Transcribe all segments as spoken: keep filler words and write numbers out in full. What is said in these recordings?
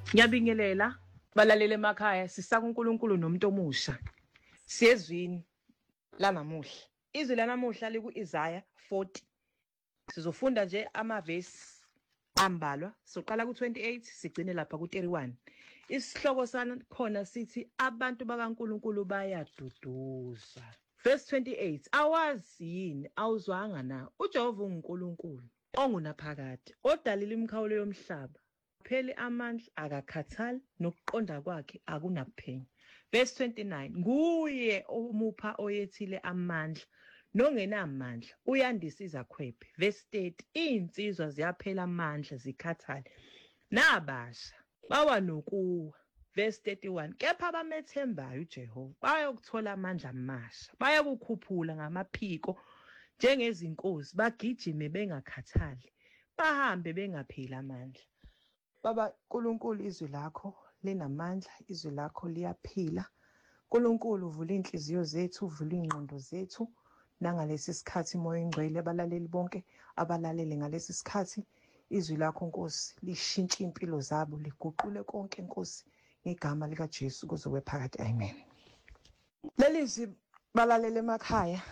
Ngiyabingelela balalele emakhaya sisaka uNkulunkulu nomuntu omusha. Siyezwini lanamuhla. Izwi lanamuhla liku Isaiah forty. Sizofunda nje amavesi ambalwa. Soqala ku twenty-eight sigcine lapha ku thirty-one. Isihloko sakhona sithi abantu bakaNkulunkulu bayaduduza. Verse twenty-eight. Awazi yini awuzwanga na uJehova uNkulunkulu ongunaphakade odalile imikhawulo yomhlaba. Pheli amandla akakhathali nokuqonda kwakhe akunakuphenya. Verse twenty-nine. Nguye omupha oyethile amandla nongenamandla uyandisa izakhwephe. Verse thirty. Insizwa ziyaphela amandla zikhathale nabasha bawa nokuwa. Verse thirty-one. Kepha abamethembayo uJehova bayokuthola amandla amasha, bayakukhuphula ngamaphiko njengezinkozi, bagijime bengakhathali, bahambe bengapheli amandla. Baba Nkulunkulu, izwi lakho linamandla, izwi lakho liyaphila. Nkulunkulu, uvula inhliziyo zethu, uvula ingqondo zethu nangalesi sikhathi moya ingcwele abalaleli bonke abalalele ngalesi sikhathi. Izwi lakho Nkosi lishintshe impilo zabo, liguqule konke Nkosi ngegama lika Jesu kuzowe phakathi. Amen. Lelizwi balalele emakhaya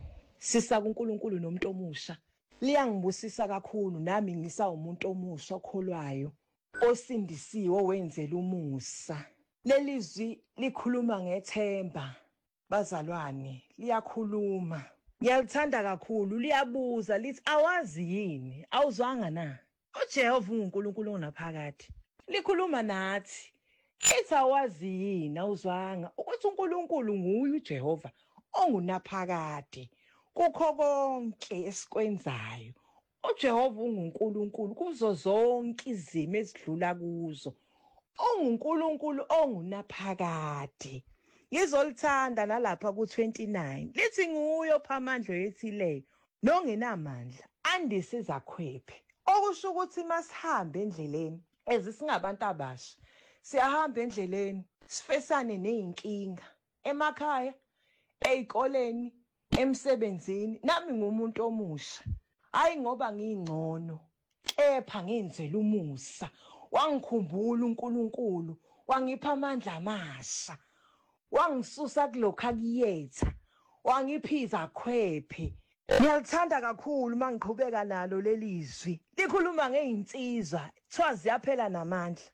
sisaka uNkulunkulu nomuntu omusha liyangibusisa kakhulu, nami ngisawumuntu omusha okholwayo osindisiwe wenzela umusa. Lelizwi likhuluma ngethemba bazalwane, liyakhuluma. Ngiyalithanda kakhulu, liyabuza lithi awazi yini awuzwanga na uJehova uNkulunkulu onaphakade. Likhuluma nathi lithi awazi yini awuzwanga ukuthi uNkulunkulu nguye uJehova ongunaphakade kukho konke esikwenzayo. uJehova unguNkulunkulu kuzo zonke izimo ezidlula kuzo. UnguNkulunkulu ongunaphakade. Ngizolithanda nalapha ku twenty-nine. Lithi nguye opha amandla yethileyo nongenamandla andise izakhwephe. Okusho ukuthi masihambe endleleni ezisingabantu abasha, siyahamba endleleni sifesane nezinkinga emakhaya, ezikoleni, emsebenzini. Nami ngumuntu omusha. Hayi ngoba ngingcono, kepha ngenzela umusa. Wangikhumbula uNkulunkulu, wangipha amandla amasha. Wangisusa kulokho akuyetha, wangipha izakhwephe. Ngiyalithanda kakhulu mangiqhubeka nalo lelizwi. Likhuluma ngeinsizwa, kuthiwa ziyaphela namandla,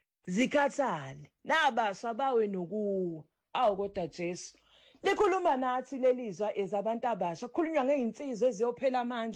zikhathale, nabasha bawe nokuwa. Awu kodwa Jesu, likhuluma nathi lelizwa ezabantu abasha. Kukhulunywa ngeinsizwa eziyophela amandla.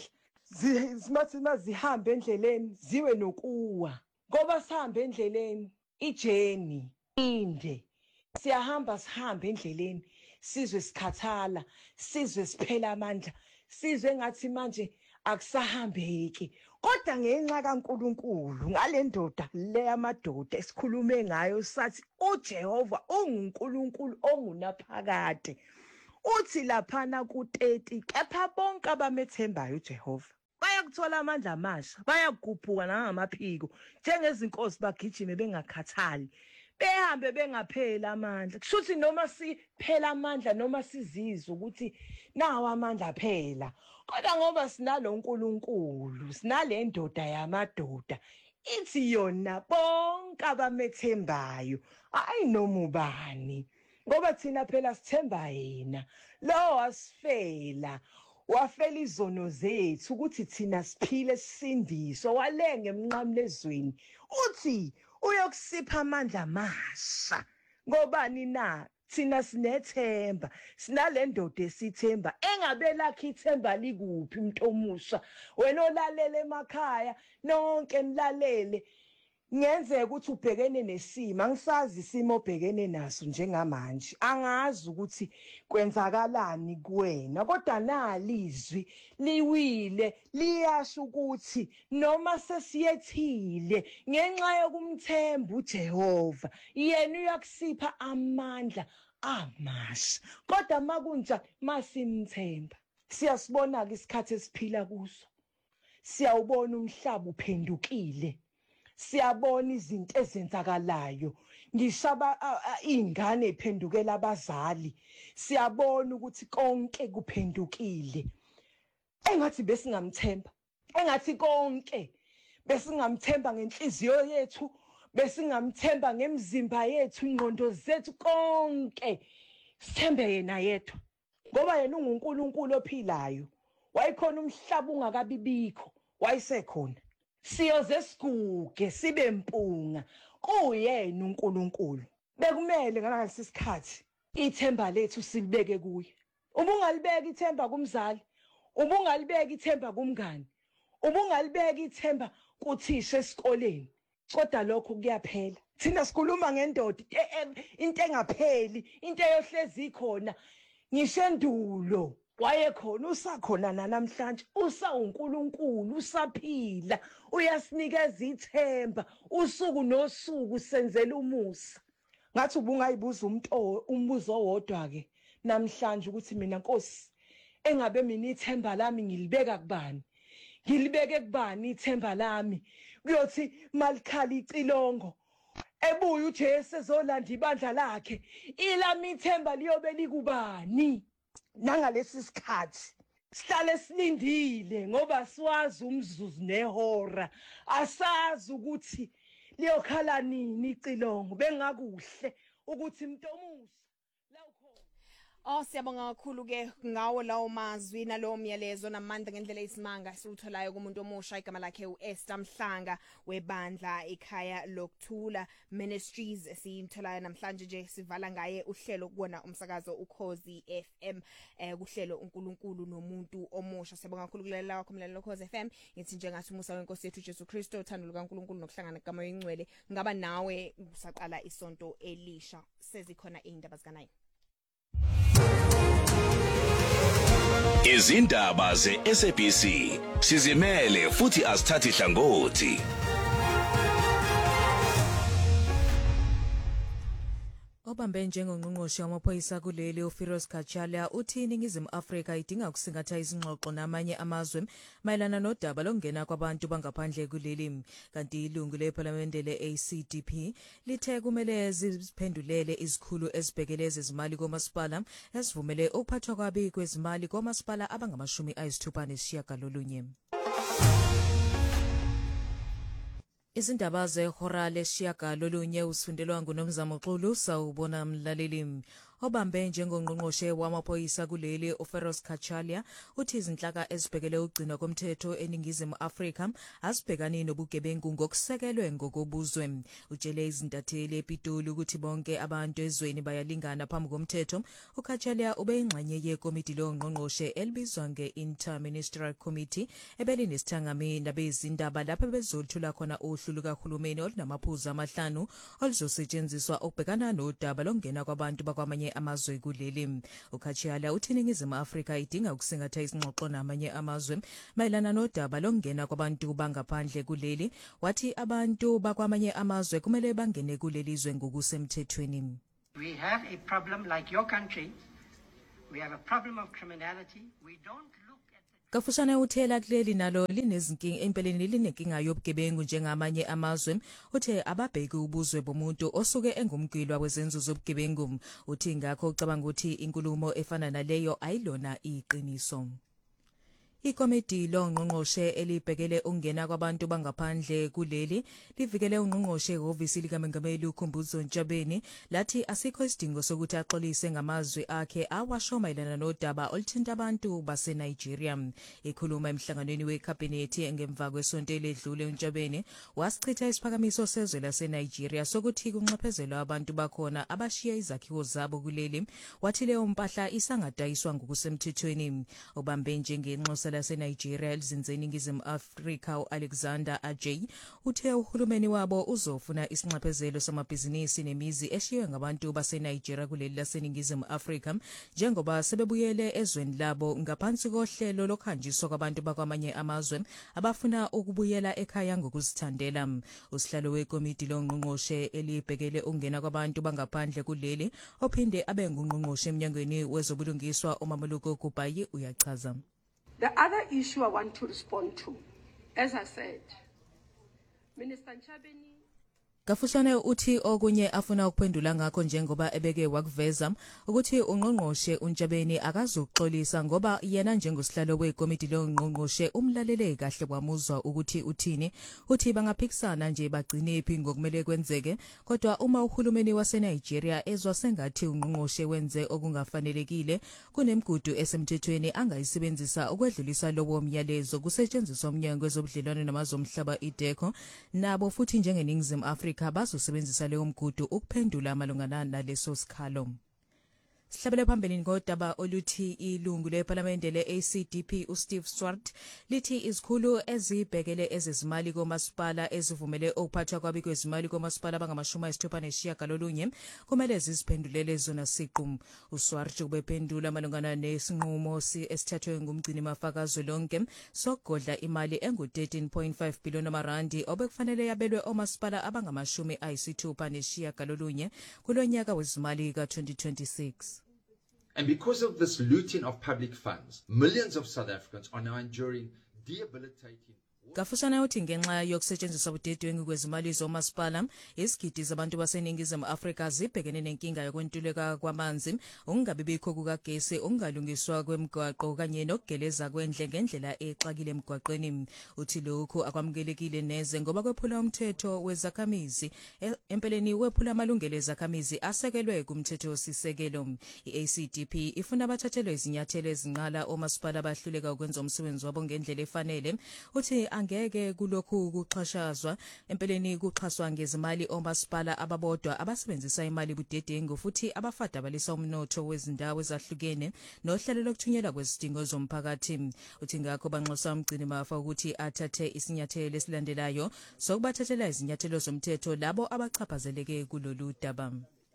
Zimathi mazihambe endleleni ziwe nokuwa. Ngoba sihamba endleleni ijeni inde. Siyahamba sihambe endleleni sizwe sikhathala, sizwe siphela amandla, sizwe ngathi manje akusahambeki. Kodwa ngenxa kaNkulunkulu, ngale ndoda le yamadoda esikhulume ngayo sathi uJehova unguNkulunkulu ongunaphakade. Uthi laphana ku thirty, kepha bonke abamethembayo uJehova bayakuthola amandla amasha, bayagubhuka nangamaphiko njengezinkosi, bagijime bengakhathali, behambe bengapheli amandla. Kushuthi noma siphela amandla, noma sizizwe ukuthi nawo amandla phela, kodwa ngoba sinalo uNkulunkulu, sinale ndoda yamadoda, ithi yona bonke abamethembayo, hayi noma ubani, ngoba thina phela sithemba yena lo wasifela, wafela izono zethu ukuthi thina siphile sisindiswa, walenga emnqamlezweni. Uthi uyokusipha amandla amasha. Ngobani na? Thina sinethemba, sinale ndoda esithemba. Engabe lakhe ithemba likuphi umuntu omusha? Wena olalela emakhaya nonke nilalele, ngenzeka ukuthi ubhekene nesimo, angisazi isimo obhekene naso njengamanje, angazi ukuthi kwenzakalani kuwena, kodwa nalizwi liwile liyasho ukuthi noma sesiyethile ngenxa yokumthemba uJehova, yena uyakusipha amandla amasha. Kodwa makunjani masimthemba? Siyasibona ke isikhathi esiphila kuso, siyawubona umhlaba uphendukile, siyabona izinto ezenzakalayo, ngishaba ingane ephendukela abazali, siyabona ukuthi konke kuphendukile. Engathi besingamthemba, engathi konke besingamthemba ngenhliziyo yethu, besingamthemba ngemzimba yethu, ingqondo zethu, konke sithembe yena yedwa, ngoba yena unguNkulunkulu ophilayo. Wayikhona umhlaba ungakabibikho, wayesekhona. Siyoze siguge sibe mpunga, kuyena uNkulunkulu. Bekumele ngalesi sikhathi ithemba lethu silibeke kuye. Uma ungalibeka ithemba kumzali, uma ungalibeka ithemba kumngani, uma ungalibeka ithemba kuthisha esikoleni, kodwa lokho kuyaphela. Thina sikhuluma ngendoda into engapheli, into eyohlezi ikhona. Ngisho endulo wayekhona, usakhona namhlanje, usawuNkulunkulu, usaphila, uyasinikeza ithemba usuku nosuku, senzela umusa. Ngathi ubungayibuza umuntu umbuzo owodwa ke namhlanje ukuthi mina Nkosi, engabe mina ithemba lami ngilibeka kubani? Ngilibeke kubani ithemba lami? Kuyothi malikhala icilongo, ebuya uJesu ezolanda ibandla lakhe, ilami ithemba liyobe likubani? Nangalesi sikhathi sihlale silindile, ngoba siwazi umzuzu nehora, asazi ukuthi liyokhala nini icilongo. Bengakuhle ukuthi Mntomusa la ukhona. Oh, siyabonga kakhulu ke ngawo lawo mazwi nalowo myalezo namandla ngendlela isimanga siutholayo kumuntu omusha. Igama lakhe uEsther Mhlanga webandla ekhaya lokuthula Ministries. Siyimtholayo namhlanje nje, sivala ngaye uhlelo kubona umsakazo uKhozi F M, eh kuhlelo uNkulunkulu nomuntu omusha. Siyabonga kakhulu kulela wakho mlalelo Khozi F M. Ngithi nje ngathi umusa weNkosi yethu Jesu Kristo, uthando lukaNkulunkulu nokuhlangana kama yingcwele ngaba nawe usaqala isonto elisha. Sezikhona indaba zika nine. Izindaba ze-S A B C sizimele futhi asithathi hlangothi. Obambe njengongqongqoshe wamaphoyisa kuleli uFiroz Khachalia uthi iNingizimu Afrika idinga ukusingatha izingxoxo namanye amazwe mayelana nodaba lokungena kwabantu bangaphandle kuleli. Kanti ilungu lePhalamende le-A C D P lithe kumele ziphendulele izikhulu ezibhekele ezimali komasipala ezivumele ukuphathwa kwabi kwezimali komasipala abangamashumi ayisithupha nesishiyagalolunye. Izindaba zehora lesishiyagalolunye usifundelwa nguNomzamo Xulu. Sawubona mlaleli. Obambe njengongqongqoshe wamaphoyisa kuleli uFiroz Khachalia uthi izinhlaka ezibhekele ugcina komthetho eNingizimu Afrika asibhekani nobugebengu ngokusekelwe ngokobuzwe. Utshele izintatheli ePitoli ukuthi bonke abantu ezweni bayalingana phambi komthetho. uKhachalia ubeyingxenye yekomiti longqongqoshe elibizwa nge-Inter-Ministerial Committee ebelinesithangami nabezindaba lapho bezothula khona uhlu lukahulumeni olunamaphuzu amahlanu oluzosetshenziswa ukubhekana nodaba lokungena kwabantu bakwamanye amazwe kuleli. uKhachalia uthi iNingizimu Afrika idinga ukusingatha izingxoxo namanye amazwe mayelana nodaba lokungena kwabantu bangaphandle kuleli. Wathi abantu bakwamanye amazwe kumele bangene kuleli zwe ngokusemthethweni. We have a problem like your country. We have a problem of criminality. We don't look at the Kafushane uthela kuleli nalo linezinkinga empeleni linenkinga yobugebengu njengamanye amazwe. Uthe ababheki ubuzwe bomuntu osuke engumgwilwa wezenzo zobugebengu. Uthi ngakho ucabanga ukuthi inkulumo efana naleyo ayilona iqiniso. Ikomiti longqongqoshe elibhekele ungena kwabantu bangaphandle kuleli livikele ungqongqoshe ehhovisi likaMengameli uKhumbuzo Ntshabeni lathi asikho isidingo sokuthi axolise ngamazwi akhe awasho mayelana nodaba oluthinta abantu baseNigeria. Ekhuluma emhlanganweni wekhabhinethi ngemva kwesonto eledlule uNtshabeni wasichitha isiphakamiso sezwe laseNigeria sokuthi kunxephezelwa abantu bakhona abashiya izakhiwo zabo kuleli. Wathi leyo mpahla isangadayiswa ngokusemthethweni. Obambe njengenxosa laseNigeria elizinze iNingizimu Afrika uAlexander Ajay uthe uhulumeni wabo uzofuna isinxephezelo samabhizinisi nemizi eshiwe ngabantu baseNigeria kuleli laseNingizimu Afrika njengoba sebebuyele ezweni labo ngaphansi kohlelo lokhanjiswa kwabantu bakwamanye amazwe abafuna ukubuyela ekhaya ngokuzithandela. Usihlalo wekomiti longqongqoshe elibhekele ungena kwabantu bangaphandle kuleli ophinde abe ngungqongqoshe eminyangweni wezobulungiswa uMamuluko Kubayi uyachaza. The other issue I want to respond to, as I said, Minister Ntshabeni Gafushane uthi okunye afuna ukuphendula ngakho njengoba ebeke wakuveza ukuthi ungqongqoshe uNtshabeni akazoxolisa ngoba yena njengosihlalo wekomiti longqongqoshe umlalele kahle kwamuzwa ukuthi uthini uthi bangaphikisana nje bagcine phi ngokumele kwenzeke kodwa uma uhulumeni waseNigeria ezwa sengathi ungqongqoshe wenze okungafanelekile kunemigudu esemthethweni angayisebenzisa ukwedlulisa lowo myalezo kusetshenziswa umnyango wezobudlelwano namazomhlaba iDeco nabo futhi njengeNingizimu Afrika bazosebenzisa leyo mgudu ukuphendula amalungana naleso sikhalo. Sihlabele phambili ngodaba oluthi ilungu leParliamente le-A C D P uSteve Swart lithi izikhulu ezibhekele ezezimali komasipala ezivumele ukuphathwa kwabi kwezimali komasipala bangamashumi ayisithupha nesishiyagalolunye kumele ziziphendulele zona siqu. uSwart ubephendula amalungana nesinqumo esithathwe ngumgcini mafakazo lonke sokugodla imali engu thirteen point five billion amarandi obekufanele yabelwe omasipala abangamashumi ayisithupha nesishiyagalolunye kulonyaka wezimali ka twenty twenty-six. And because of this looting of public funds, millions of South Africans are now enduring debilitating. Gafushane uthi ngenxa yokusetshenziswa budedwengu kwezimali zomasipala isigidi zabantu baseNingizimu Afrika zibhekene nenkinga yokwentuleka kwamanzi ungabibikho kukagesi ungalungiswa kwemigwaqo kanye nokugeleza kwendle ngendlela exakile emgwaqweni. Uthi lokhu akwamukelekile neze ngoba kwephula umthetho wezakhamizi empeleni wephula amalungelo ezakhamizi asekelwe kumthetho sisekelo. I-A C D P ifuna abathathelwe izinyathelo ezinqala omasipala bahluleka ukwenza umsebenzi wabo ngendlela efanele. Uthi angeke kulokhu kuxhashazwa empeleni kuxhaswa ngezimali omasipala ababodwa abasebenzisa imali budedengu futhi abafadabalisa umnotho wezindawo ezahlukene nohlelo lokuthunyelwa kwezidingo zomphakathi. Uthi ngakho banxusa umgcini mafa ukuthi athathe isinyathelo esilandelayo sokubathathela izinyathelo zomthetho labo abachaphazeleke kulolu daba.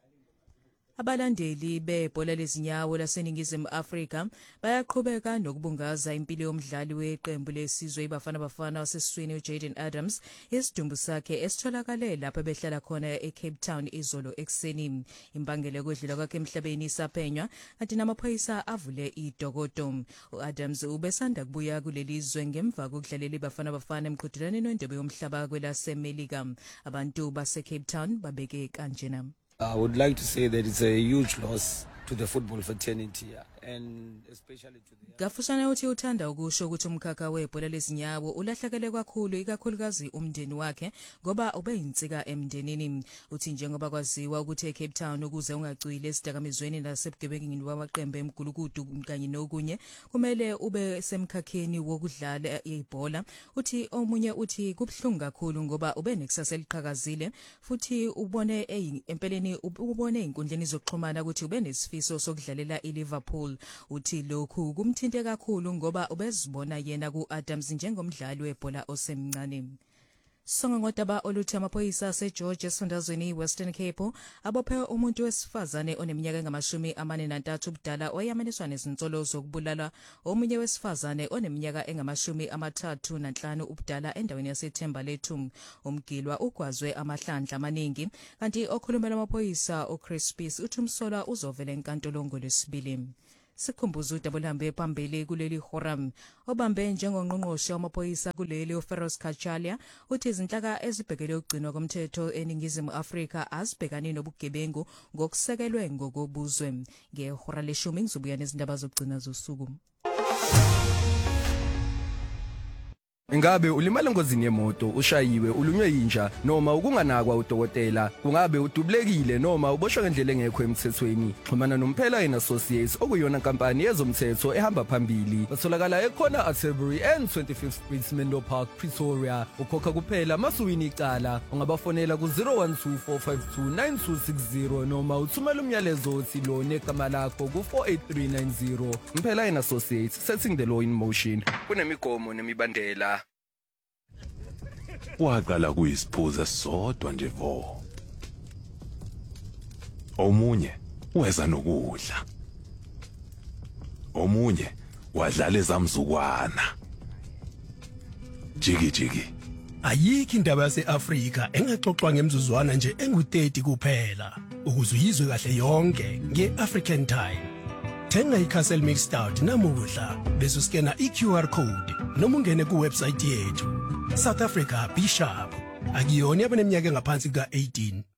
Abalandeli bebhola lezinyawo laseNingizimu Afrika bayaqhubeka nokubungaza impilo yomdlali weqembu lesizwe iBafana Bafana wasesiswini uJayden Adams isidumbu sakhe esitholakale lapho behlala khona eCape Town izolo ekseni. Imbangela yokudlula kwakhe emhlabeni isaphenywa kanti namaphoyisa avule idokodo. uAdams ubesanda kubuya kulelizwe ngemva kokudlalela iBafana Bafana emqhudelwaneni wendebe yomhlaba kwelaseMelika. Abantu baseCape Town babeke kanjena. I would like to say that it's a huge loss to the football fraternity and especially to the Gafushane uthi uthanda ukusho ukuthi umkhakha webhola lezinyawo ulahlekele kakhulu ikakhulukazi umndeni wakhe ngoba ube yinsika emndenini. Uthi njengoba kwaziwa ukuthi eCape Town ukuze ungacwile esidakamizweni nasebugebengini wamaqembu emgulukudu kanye nokunye kumele ube semkhakheni wokudlala ibhola. Uthi omunye uthi kubhlungu kakhulu ngoba ube nekusasa eliqhakazile futhi ubone empeleni ubone inkundleni zokuxhumana ukuthi ube nesifiso sokudlalela iLiverpool. Uthi lokhu kumthinte kakhulu ngoba ubezibona yena kuAdams njengomdlali webhola osemncane. Songa ngodaba oluthi amaphoyisa aseGeorge esifundazweni Western Cape abophe umuntu wesifazane oneminyaka engamashumi amane nantathu ubudala oyameniswa nezinsolo zokubulala omunye wesifazane oneminyaka engamashumi amathathu nanhlanu ubudala endaweni yaseThemba Lethu. Umgilwa ugwazwe amahlandla amaningi kanti okhulumela amaphoyisa uCrispis uthi umsola uzovela enkantolo ngolwesibili. Sikhumbuza udabulambe phambili kuleli horam obambe njengongqongqoshe wamaphoyisa kuleli uFeroz Khachalia uthi izinhlaka ezibhekele ukugcinwa komthetho eNingizimu Afrika azibhekani nobugebengu ngokusekelwe ngokobuzwe. Ngehora leshumi ngizobuya nezindaba zokugcina zosuku. Ingabe ulimala engozini yemoto, ushayiwe, ulunywe inja noma ukunganakwa udokotela, kungabe udubulekile noma uboshwe ngendlela engekho emthethweni? Xhumana noMphela and Associates okuyona inkampani yezomthetho ehamba phambili. Batholakala ekhona Atterbury and twenty-fifth Street Menlo Park, Pretoria. Ukhokha kuphela masuwini icala. Ungabafonela ku zero one two four five two nine two six zero noma uthumela umyalezo othi lo negama lakho ku four eight three nine zero. Mphela and Associates, setting the law in motion. Kunemigomo nemibandela. Waqala kuyisiphuza sodwa nje vo. Omunye weza nokudla. Omunye wadlala ezamzukwana. Jiki jiki. Ayikho indaba yaseAfrika engaxoxwa ngemzuzwana nje engu thirty kuphela. Ukuze uyizwe kahle yonke ngeAfrican Time. Thenga iCastle Mixed Stout namuhla bese uskena iQ R code noma ungene ku website yethu South Africa Bishop akuyona yabaneminyaka engaphansi kuka eighteen.